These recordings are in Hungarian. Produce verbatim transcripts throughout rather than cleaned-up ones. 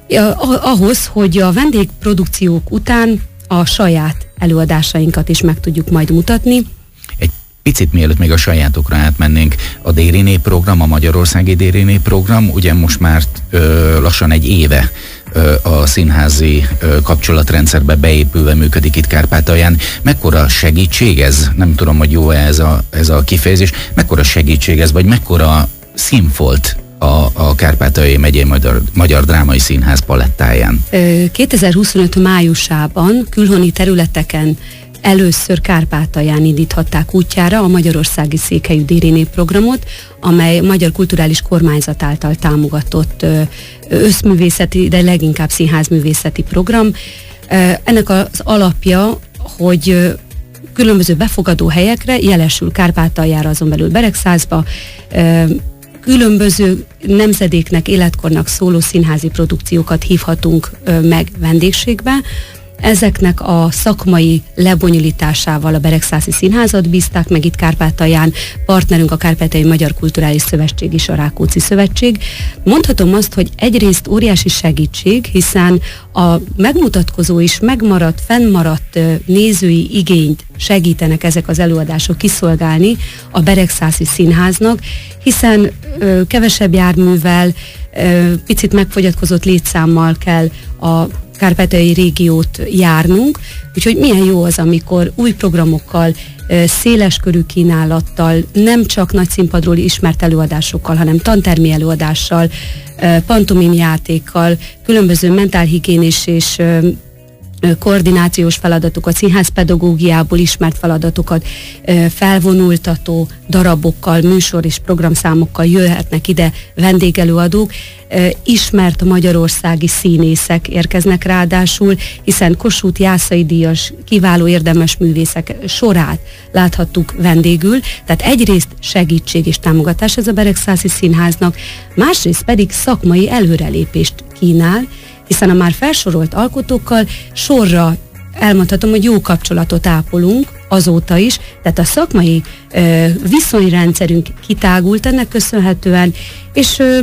ahhoz, hogy a vendégprodukciók után a saját előadásainkat is meg tudjuk majd mutatni. Egy picit mielőtt még a sajátokra átmennénk, a Dériné program, a Magyarországi Dériné program, ugye most már ö, lassan egy éve ö, a színházi ö, kapcsolatrendszerbe beépülve működik itt Kárpátalján. Mekkora segítség ez? Nem tudom, hogy jó-e ez a, ez a kifejezés. Mekkora segítség ez, vagy mekkora színfolt a, a Kárpátaljai megyei Magyar, Magyar Drámai Színház palettáján? kétezer-huszonöt májusában külhoni területeken először Kárpátalján indíthatták útjára a magyarországi székhelyű Dériné programot, amely Magyar Kulturális Kormányzat által támogatott összművészeti, de leginkább színházművészeti program. Ennek az alapja, hogy különböző befogadó helyekre, jelesül Kárpátaljára, azon belül Beregszázba, különböző nemzedéknek, életkornak szóló színházi produkciókat hívhatunk meg vendégségbe. Ezeknek a szakmai lebonyolításával a Beregszászi Színházat bízták meg itt Kárpátalján, partnerünk a Kárpátaljai Magyar Kulturális Szövetség és a Rákóczi Szövetség. Mondhatom azt, hogy egyrészt óriási segítség, hiszen a megmutatkozó is megmaradt, fennmaradt nézői igényt segítenek ezek az előadások kiszolgálni a Beregszászi Színháznak, hiszen ö, kevesebb járművel, ö, picit megfogyatkozott létszámmal kell a kárpátaljai régiót járnunk, úgyhogy milyen jó az, amikor új programokkal, széleskörű kínálattal, nem csak nagy színpadról ismert előadásokkal, hanem tantermi előadással, pantomim játékkal, különböző mentálhigiénés és koordinációs feladatokat, színházpedagógiából ismert feladatokat felvonultató darabokkal, műsor és programszámokkal jöhetnek ide vendégelőadók. Ismert magyarországi színészek érkeznek ráadásul, hiszen Kossuth Jászai díjas, kiváló érdemes művészek sorát láthattuk vendégül, tehát egyrészt segítség és támogatás ez a Beregszászi Színháznak, másrészt pedig szakmai előrelépést kínál, hiszen a már felsorolt alkotókkal sorra elmondhatom, hogy jó kapcsolatot ápolunk azóta is, tehát a szakmai ö, viszonyrendszerünk kitágult ennek köszönhetően, és ö,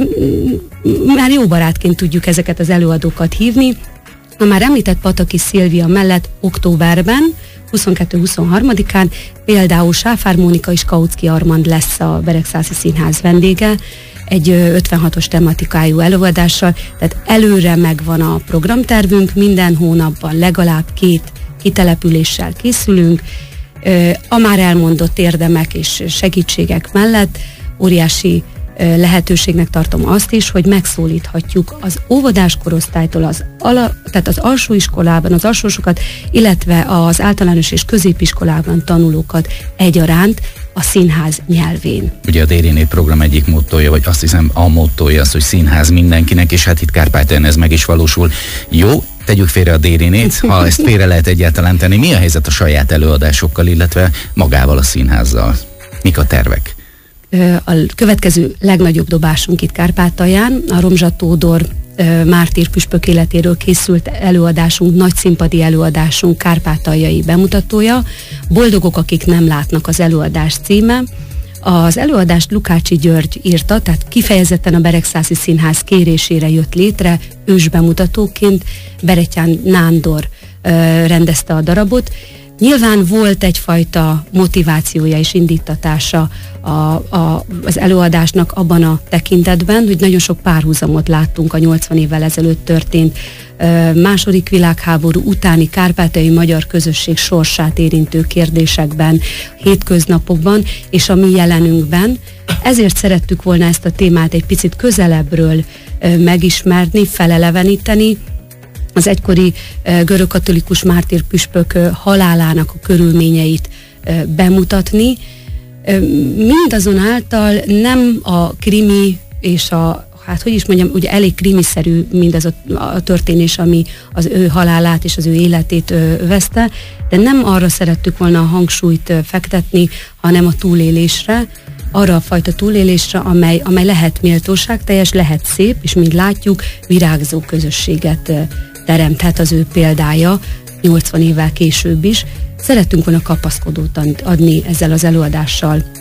már jó barátként tudjuk ezeket az előadókat hívni. A már említett Pataki Szilvia mellett októberben, huszonkettő-huszonharmadikán például Sáfár Mónika és Kautsky Armand lesz a Beregszászi Színház vendége, egy ötvenhatos tematikájú előadással, tehát előre megvan a programtervünk, minden hónapban legalább két kitelepüléssel készülünk. A már elmondott érdemek és segítségek mellett óriási lehetőségnek tartom azt is, hogy megszólíthatjuk az óvodás korosztálytól az, ala, tehát az alsóiskolában, az alsósokat, illetve az általános és középiskolában tanulókat egyaránt a színház nyelvén. Ugye a Dériné program egyik mottója, vagy azt hiszem a mottója az, hogy színház mindenkinek, és hát itt Kárpátalján ez meg is valósul. Jó, tegyük félre a Dérinét, ha ezt félre lehet egyáltalán tenni. Mi a helyzet a saját előadásokkal, illetve magával a színházzal? Mik a tervek? A következő legnagyobb dobásunk itt Kárpátalján, a Romzsa Tódor mártír püspök életéről készült előadásunk, nagy színpadi előadásunk kárpátaljai bemutatója. Boldogok, akik nem látnak az előadás címe. Az előadást Lukácsi György írta, tehát kifejezetten a Beregszászi Színház kérésére jött létre, ősbemutatóként. Berettyán Nándor ö, rendezte a darabot. Nyilván volt egyfajta motivációja és indítatása a, a, az előadásnak abban a tekintetben, hogy nagyon sok párhuzamot láttunk a nyolcvan évvel ezelőtt történt ö, második világháború utáni kárpátaljai magyar közösség sorsát érintő kérdésekben, hétköznapokban és a mi jelenünkben. Ezért szerettük volna ezt a témát egy picit közelebbről ö, megismerni, feleleveníteni, az egykori uh, görögkatolikus mártírpüspök uh, halálának a körülményeit uh, bemutatni. Uh, mindazonáltal nem a krimi és a, hát hogy is mondjam, ugye elég krimiszerű mindaz a, a történés, ami az ő halálát és az ő életét uh, veszte, de nem arra szerettük volna a hangsúlyt uh, fektetni, hanem a túlélésre, arra a fajta túlélésre, amely, amely lehet méltóságteljes, lehet szép, és mint látjuk, virágzó közösséget uh, teremthet az ő példája nyolcvan évvel később is. Szerettünk volna kapaszkodót adni ezzel az előadással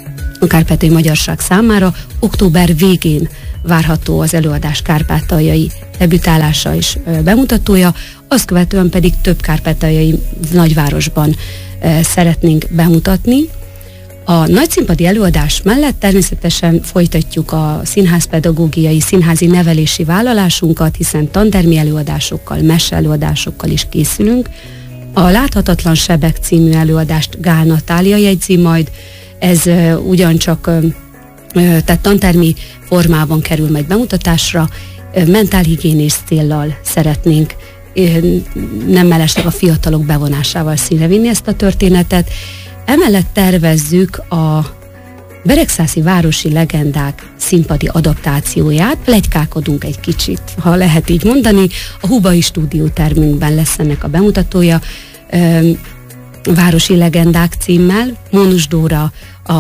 a kárpátaljai magyarság számára. Október végén várható az előadás kárpátaljai debütálása és bemutatója, azt követően pedig több kárpátaljai nagyvárosban szeretnénk bemutatni. A nagyszínpadi előadás mellett természetesen folytatjuk a színházpedagógiai, színházi nevelési vállalásunkat, hiszen tantermi előadásokkal, mese előadásokkal is készülünk. A Láthatatlan sebek című előadást Gál Natália jegyzi majd, ez uh, ugyancsak uh, tehát tantermi formában kerül majd bemutatásra, uh, mentálhigiénés céllal szeretnénk uh, nem mellesleg a fiatalok bevonásával színre vinni ezt a történetet. Emellett tervezzük a Beregszászi városi legendák színpadi adaptációját, pletykálkodunk egy kicsit, ha lehet így mondani. A Hubai stúdiótermünkben lesz ennek a bemutatója, ö, Városi legendák címmel. Mónus Dóra a,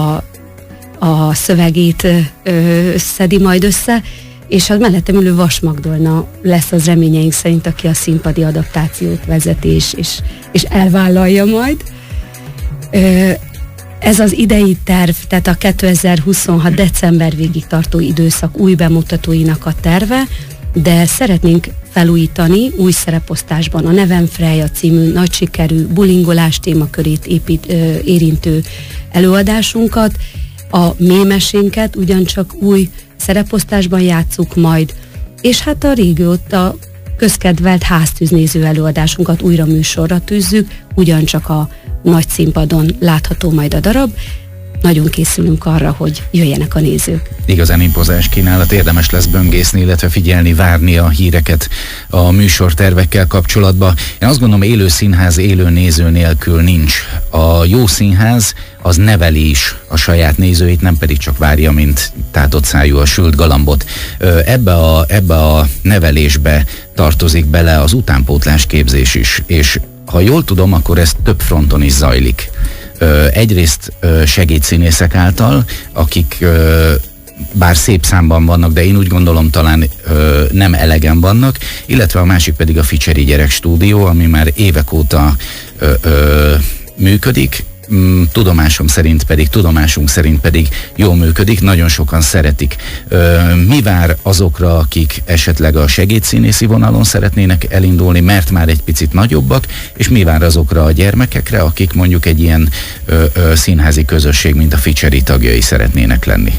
a szövegét ö, szedi majd össze, és a mellettem ülő Vas Magdolna lesz az reményeink szerint, aki a színpadi adaptációt vezeti és, és, és elvállalja majd. Ö, Ez az idei terv, tehát a kétezer-huszonhat december végig tartó időszak új bemutatóinak a terve, de szeretnénk felújítani új szereposztásban a Nevem Freja című nagy sikerű bulingolás témakörét épít, ö, érintő előadásunkat, a mémesénket ugyancsak új szereposztásban játsszuk majd, és hát a régóta közkedvelt háztűznéző előadásunkat újra műsorra tűzzük, ugyancsak a nagy színpadon látható majd a darab. Nagyon készülünk arra, hogy jöjjenek a nézők. Igazán impozáns kínálat, érdemes lesz böngészni, illetve figyelni, várni a híreket a műsortervekkel kapcsolatban. Én azt gondolom, élő színház élő néző nélkül nincs. A jó színház az neveli is a saját nézőit, nem pedig csak várja, mint tátott szájú a sült galambot. Ebbe a, ebbe a nevelésbe tartozik bele az utánpótlás képzés is, és ha jól tudom, akkor ez több fronton is zajlik. Egyrészt segédszínészek által, akik bár szép számban vannak, de én úgy gondolom talán nem elegen vannak, illetve a másik pedig a Ficseri Gyerekstúdió, ami már évek óta működik. Tudomásom szerint pedig, tudomásunk szerint pedig jól működik, nagyon sokan szeretik. Mi vár azokra, akik esetleg a segédszínészi vonalon szeretnének elindulni, mert már egy picit nagyobbak, és mi vár azokra a gyermekekre, akik mondjuk egy ilyen ö, ö, színházi közösség, mint a Ficseri tagjai szeretnének lenni?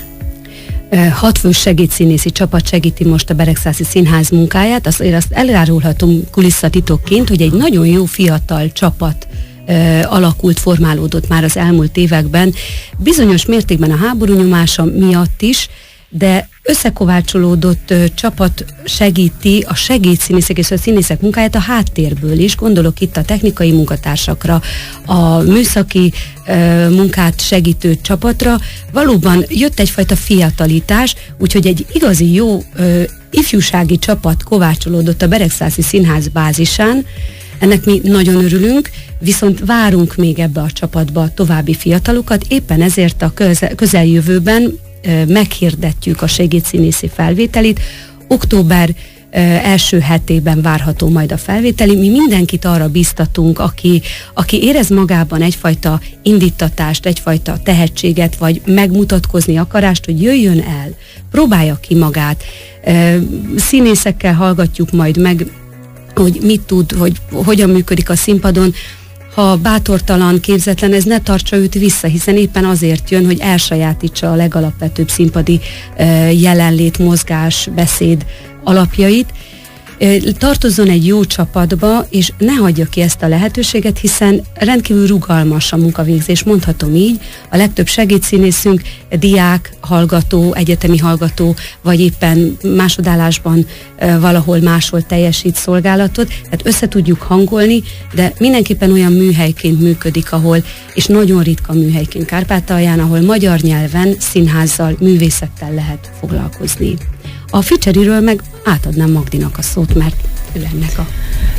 Hatfős segédszínészi csapat segíti most a Beregszászi Színház munkáját, azért azt elárulhatom kulisszatitokként, hogy egy nagyon jó fiatal csapat alakult, formálódott már az elmúlt években, bizonyos mértékben a háború nyomása miatt is, de összekovácsolódott ö, csapat segíti a segédszínészek és a színészek munkáját a háttérből is, gondolok itt a technikai munkatársakra, a műszaki ö, munkát segítő csapatra. Valóban jött egyfajta fiatalítás, úgyhogy egy igazi jó ö, ifjúsági csapat kovácsolódott a Beregszászi Színház bázisán. Ennek mi nagyon örülünk, viszont várunk még ebbe a csapatba további fiatalokat, éppen ezért a közel, közeljövőben e, meghirdetjük a segédszínészi felvételit. Október e, első hetében várható majd a felvételi. Mi mindenkit arra bíztatunk, aki, aki érez magában egyfajta indítatást, egyfajta tehetséget, vagy megmutatkozni akarást, hogy jöjjön el, próbálja ki magát. E, színészekkel hallgatjuk majd meg, hogy mit tud, hogy hogyan működik a színpadon. Ha bátortalan, képzetlen, ez ne tartsa őt vissza, hiszen éppen azért jön, hogy elsajátítsa a legalapvetőbb színpadi uh, jelenlét, mozgás, beszéd alapjait. Uh, tartozzon egy jó csapatba, és ne hagyja ki ezt a lehetőséget, hiszen rendkívül rugalmas a munkavégzés, mondhatom így. A legtöbb segédszínészünk diák, hallgató, egyetemi hallgató, vagy éppen másodállásban uh, valahol máshol teljesít szolgálatot, tehát össze tudjuk hangolni, de mindenképpen olyan műhelyként működik, ahol, és nagyon ritka műhelyként Kárpátalján, ahol magyar nyelven, színházzal, művészettel lehet foglalkozni. A Ficseriről meg átadnám Magdinak a szót, mert ő ennek a...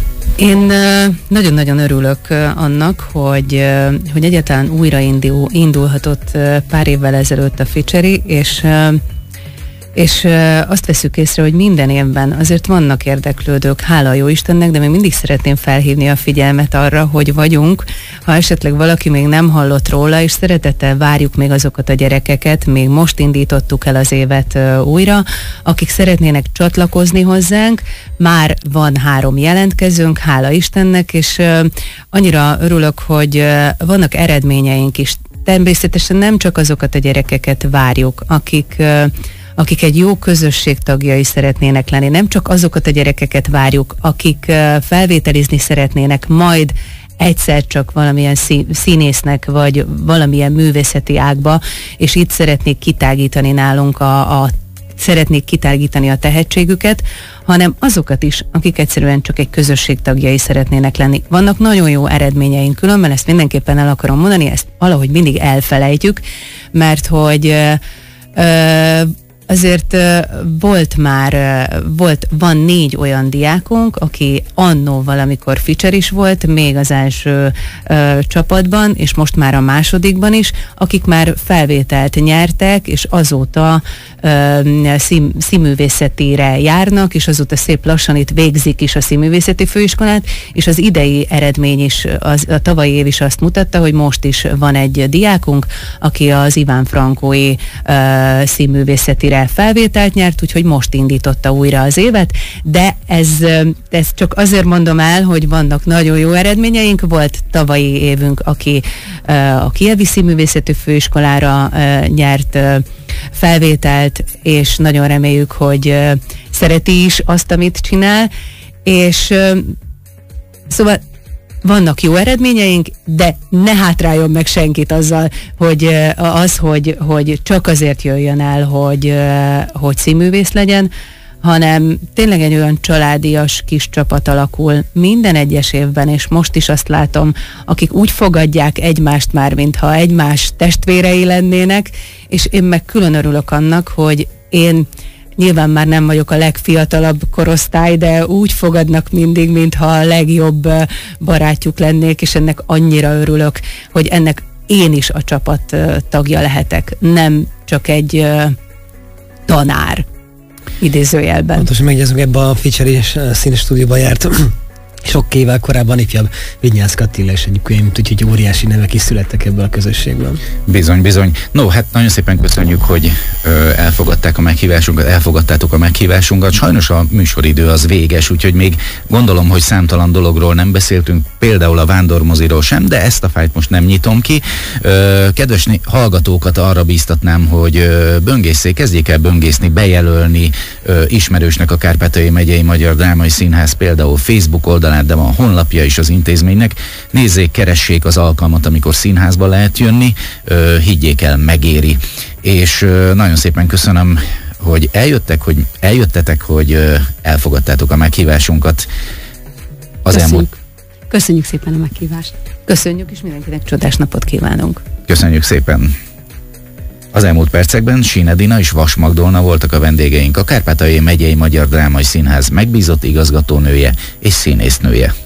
Én nagyon-nagyon örülök annak, hogy, hogy egyáltalán újra indul, indulhatott pár évvel ezelőtt a Ficseri, és És azt veszük észre, hogy minden évben azért vannak érdeklődők, hála jó Istennek, de még mindig szeretném felhívni a figyelmet arra, hogy vagyunk, ha esetleg valaki még nem hallott róla, és szeretettel várjuk még azokat a gyerekeket, még most indítottuk el az évet újra, akik szeretnének csatlakozni hozzánk, már van három jelentkezőnk, hála Istennek, és annyira örülök, hogy vannak eredményeink is. Természetesen nem csak azokat a gyerekeket várjuk, akik akik egy jó közösség tagjai szeretnének lenni. Nem csak azokat a gyerekeket várjuk, akik felvételizni szeretnének, majd egyszer csak valamilyen színésznek, vagy valamilyen művészeti ágba, és itt szeretnék kitágítani nálunk a, a szeretnék kitágítani a tehetségüket, hanem azokat is, akik egyszerűen csak egy közösség tagjai szeretnének lenni. Vannak nagyon jó eredményeink, különben ezt mindenképpen el akarom mondani, ezt valahogy mindig elfelejtjük, mert hogy ö, ö, azért volt már, volt, van négy olyan diákunk, aki annó valamikor feature is volt, még az első ö, csapatban, és most már a másodikban is, akik már felvételt nyertek, és azóta ö, szín, színművészetire járnak, és azóta szép lassan itt végzik is a színművészeti főiskolát, és az idei eredmény is, az, a tavalyi év is azt mutatta, hogy most is van egy diákunk, aki az Iván Frankói ö, színművészetire felvételt nyert, úgyhogy most indította újra az évet, de ez, ez csak azért mondom el, hogy vannak nagyon jó eredményeink. Volt tavalyi évünk, aki a Kijevi Színművészeti Főiskolára nyert felvételt, és nagyon reméljük, hogy szereti is azt, amit csinál, és szóval vannak jó eredményeink, de ne hátráljon meg senkit azzal, hogy az, hogy, hogy csak azért jöjjön el, hogy, hogy színművész legyen, hanem tényleg egy olyan családias kis csapat alakul minden egyes évben, és most is azt látom, akik úgy fogadják egymást már, mintha egymás testvérei lennének, és én meg külön örülök annak, hogy én nyilván már nem vagyok a legfiatalabb korosztály, de úgy fogadnak mindig, mintha a legjobb barátjuk lennék, és ennek annyira örülök, hogy ennek én is a csapat tagja lehetek, nem csak egy tanár, idézőjelben. Pontosan megjegyzünk, ebbe a feature és színes stúdióban járt sok évvel korábban ifjabb Vinyász Attila és egyébként, úgyhogy óriási nevek is születtek ebből a közösségből. Bizony, bizony. No, hát nagyon szépen köszönjük, hogy ö, elfogadták a meghívásunkat, elfogadtátok a meghívásunkat. Sajnos a műsoridő az véges, úgyhogy még gondolom, hogy számtalan dologról nem beszéltünk, például a vándormoziról sem, de ezt a fájt most nem nyitom ki. Ö, kedves hallgatókat arra bíztatnám, hogy ö, böngészék, kezdjék el böngészni, bejelölni ö, ismerősnek a Kárpátaljai Megyei Magyar Drámai Színház például Facebook oldalán, de van honlapja is az intézménynek. Nézzék, keressék az alkalmat, amikor színházba lehet jönni, ö, higgyék el, megéri. És ö, nagyon szépen köszönöm, hogy eljöttek, hogy eljöttetek, hogy ö, elfogadtátok a meghívásunkat. Az Köszönjük. elmúlt... Köszönjük szépen a meghívást. Köszönjük, és mindenkinek csodás napot kívánunk. Köszönjük szépen. Az elmúlt percekben Sín Edina és Vas Magdolna voltak a vendégeink, a Kárpátaljai Megyei Magyar Drámai Színház megbízott igazgatónője és színésznője.